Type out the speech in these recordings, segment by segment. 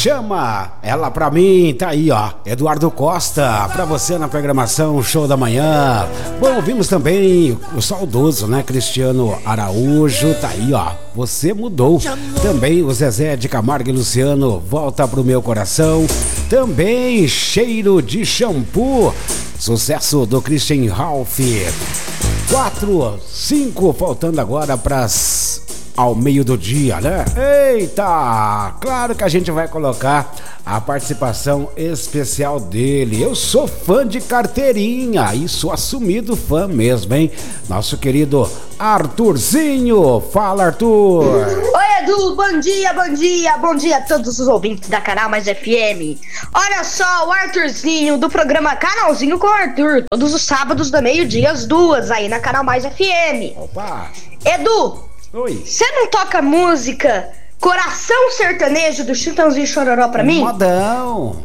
Chama ela pra mim, tá aí, ó. Eduardo Costa, pra você na programação Show da Manhã. Bom, ouvimos também o saudoso, né? Cristiano Araújo, tá aí, ó. Você mudou. Também o Zezé de Camargo e Luciano, Volta pro Meu Coração. Também Cheiro de Shampoo, sucesso do Christian Ralph. 4, 5, faltando agora ao meio do dia, né? Eita! Claro que a gente vai colocar a participação especial dele. Eu sou fã de carteirinha e sou assumido fã mesmo, hein? Nosso querido Arthurzinho. Fala, Arthur! Oi, Edu! Bom dia a todos os ouvintes da Canal Mais FM. Olha só, o Arthurzinho do programa Canalzinho com o Arthur, todos os sábados da meio-dia às 2 aí na Canal Mais FM. Opa! Edu! Oi. Você não toca música Coração Sertanejo do Chitãozinho e Chororó pra mim? Modão.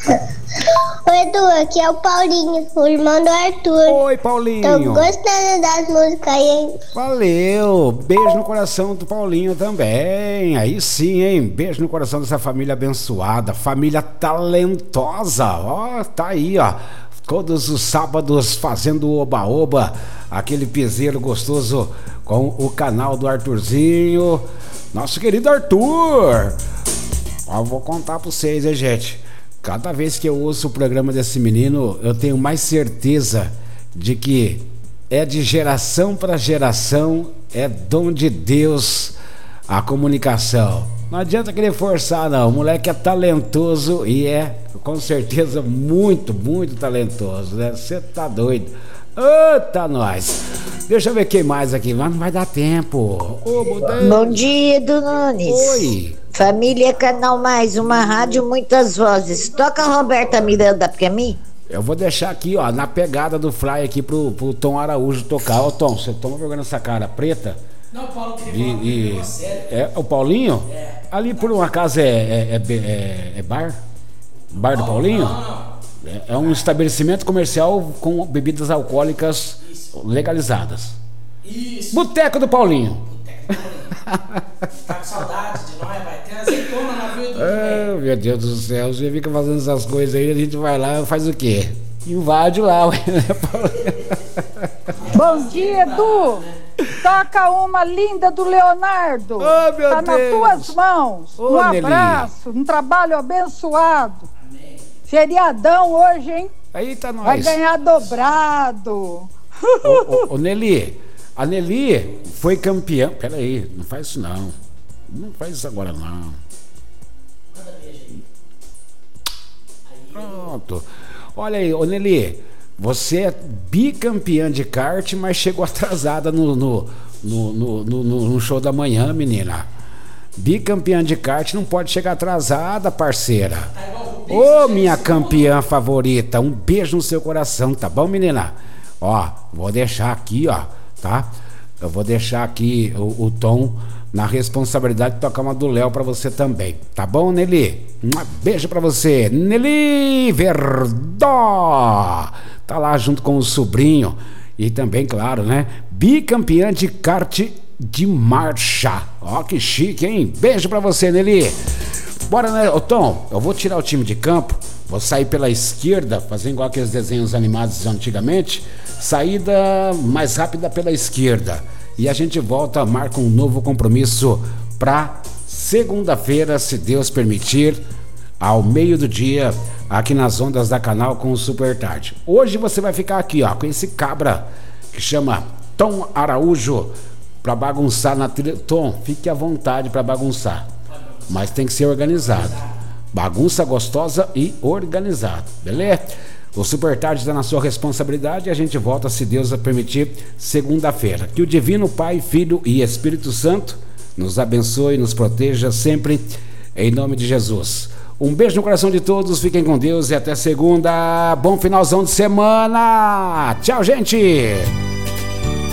Oi, Edu, aqui é o Paulinho, o irmão do Arthur. Oi, Paulinho. Tô gostando das músicas aí, hein? Valeu. Beijo no coração do Paulinho também. Aí sim, hein? Beijo no coração dessa família abençoada, família talentosa. Ó, tá aí, ó. Todos os sábados fazendo oba-oba, aquele piseiro gostoso com o canal do Arthurzinho, nosso querido Arthur. Ó, vou contar pra vocês, hein, gente. Cada vez que eu ouço o programa desse menino, eu tenho mais certeza de que é de geração para geração, é dom de Deus a comunicação. Não adianta querer forçar, não. O moleque é talentoso e é, com certeza, muito, muito talentoso, né? Você tá doido. Eita, nós. Deixa eu ver quem mais aqui, mas não vai dar tempo. Ô, bom dia, Edu Nunes. Oi. Família Canal Mais, uma rádio, muitas vozes. Toca a Roberta Miranda pra mim. Eu vou deixar aqui, ó, na pegada do fly aqui pro Tom Araújo tocar. Ô, Tom, você toma vergonha nessa cara preta? Não, o Paulo queria falar sério. É o Paulinho? É. Ali por um acaso é bar? Bar do Paulinho? Não. É um estabelecimento comercial com bebidas alcoólicas legalizadas. Isso. Boteco do Paulinho. Boteco do Paulinho. Tá com saudade de nós, vai ter azeitona na vida do Ah, meu Deus do céu, você fica fazendo essas coisas aí, a gente vai lá e faz o quê? Invade lá, ué. Bom dia, Edu! Toca uma linda do Leonardo. Oh, meu tá Deus. nas tuas mãos. Oh, um abraço, um trabalho abençoado. Amém. Feriadão hoje, hein? Eita, nós. Vai ganhar dobrado. Ô, Nelly, a Nelly foi campeã. Pera aí, não faz isso não. Não faz isso agora não. Manda beijo aí. Pronto. Olha aí, ô Nelly, você é bicampeã de kart, mas chegou atrasada no show da manhã, menina. Bicampeã de kart não pode chegar atrasada, parceira. Ô, minha campeã favorita, um beijo no seu coração, tá bom, menina? Ó, vou deixar aqui, ó, tá? Eu vou deixar aqui o Tom na responsabilidade de tocar uma do Léo pra você também, tá bom, Nelly? Um beijo pra você, Nelly Verdó! Tá lá junto com o sobrinho e também, claro, né? Bicampeã de kart de marcha. Ó, que chique, hein? Beijo pra você, Nelly. Bora, né? Ô, Tom, eu vou tirar o time de campo, vou sair pela esquerda, fazer igual aqueles desenhos animados antigamente, saída mais rápida pela esquerda. E a gente volta, marca um novo compromisso pra segunda-feira, se Deus permitir, ao meio do dia, aqui nas ondas da Canal com o Super Tarde. Hoje você vai ficar aqui, ó, com esse cabra que chama Tom Araújo, pra bagunçar na trilha. Tom, fique à vontade pra bagunçar, mas tem que ser organizado. Bagunça gostosa e organizado, beleza? O Super Tarde está na sua responsabilidade e a gente volta, se Deus permitir, segunda-feira. Que o Divino Pai, Filho e Espírito Santo nos abençoe e nos proteja sempre, em nome de Jesus. Um beijo no coração de todos, fiquem com Deus e até segunda. Bom finalzão de semana. Tchau, gente!